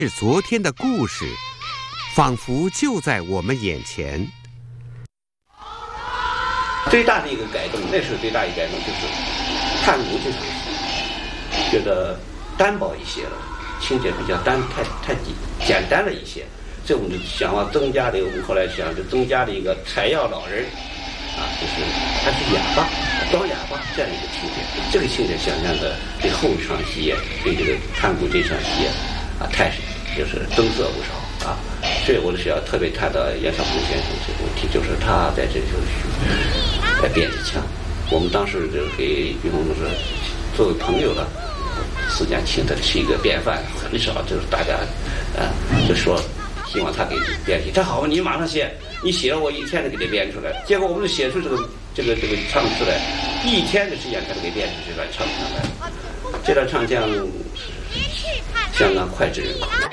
是昨天的故事，仿佛就在我们眼前。 最大的一个改动，那时候最大一个改动就是探谷这场戏，觉得单薄一些了，情节比较太简单了一些，所以我们就想要增加的，我们后来想就增加了一个采药老人，就是他是哑巴，装哑巴这样一个情节。这个情节想象的对后场戏对这个探谷这场戏就是增色不少啊。所以我是要特别谈到袁绍峰先生这个问题，就是他在这就是鞭子枪。我们当时就给于洪说，作为朋友了，私家请他吃一个便饭，很少就是大家就说希望他给编辑。他好，你马上写，你写了我一天就给他编出来。结果我们就写出这个唱出来，一天的时间他就给编出这段唱腔来。这段唱腔相当脍炙人口。